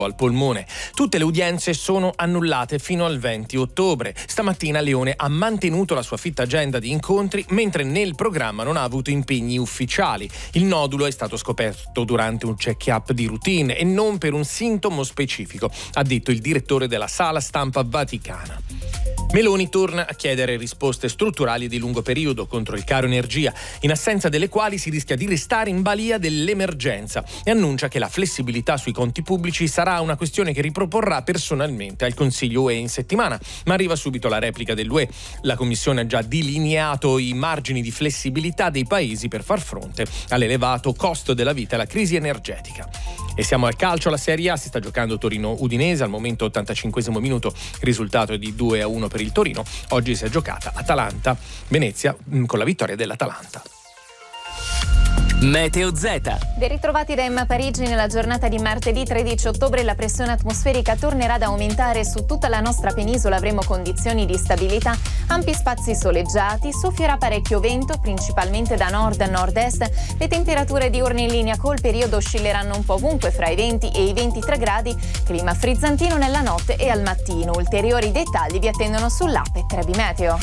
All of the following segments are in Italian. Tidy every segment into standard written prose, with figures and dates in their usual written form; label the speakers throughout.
Speaker 1: al polmone. Tutte le udienze sono annullate fino al 20 ottobre. Stamattina Leone ha mantenuto la sua fitta agenda di incontri, mentre nel programma non ha avuto impegni ufficiali. Il nodulo è stato scoperto durante un check-up di routine e non per un sintomo specifico, ha detto il direttore della Sala Stampa Vaticana. Meloni torna a chiedere risposte strutturali di lungo periodo contro il caro energia, in assenza delle quali si rischia di restare in balia dell'emergenza, e annuncia che la flessibilità sui conti pubblici sarà una questione che riproporrà personalmente al Consiglio UE in settimana. Ma arriva subito la replica dell'UE. La Commissione ha già delineato i margini di flessibilità dei paesi per far fronte all'elevato costo della vita e alla crisi energetica. E siamo al calcio, la Serie A, si sta giocando Torino-Udinese, al momento 85esimo minuto, il risultato è di 2-1 per il Torino. Oggi si è giocata Atalanta-Venezia con la vittoria dell'Atalanta.
Speaker 2: Meteo Z.
Speaker 3: Ben ritrovati da Emma Parigi. Nella giornata di martedì 13 ottobre la pressione atmosferica tornerà ad aumentare su tutta la nostra penisola. Avremo condizioni di stabilità, ampi spazi soleggiati, soffierà parecchio vento, principalmente da nord a nord-est. Le temperature diurne in linea col periodo oscilleranno un po' ovunque fra i 20 e i 23 gradi. Clima frizzantino nella notte e al mattino. Ulteriori dettagli vi attendono sull'app e Trebi Meteo.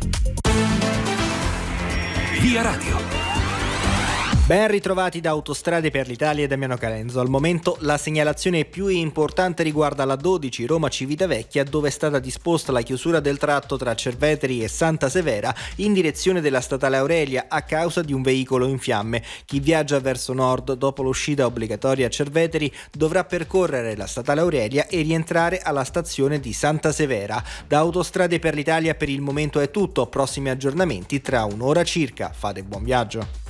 Speaker 2: Via Radio.
Speaker 4: Ben ritrovati da Autostrade per l'Italia e Damiano Calenzo. Al momento la segnalazione più importante riguarda la 12 Roma-Civitavecchia, dove è stata disposta la chiusura del tratto tra Cerveteri e Santa Severa in direzione della statale Aurelia a causa di un veicolo in fiamme. Chi viaggia verso nord dopo l'uscita obbligatoria a Cerveteri dovrà percorrere la statale Aurelia e rientrare alla stazione di Santa Severa. Da Autostrade per l'Italia per il momento è tutto. Prossimi aggiornamenti tra un'ora circa. Fate buon viaggio.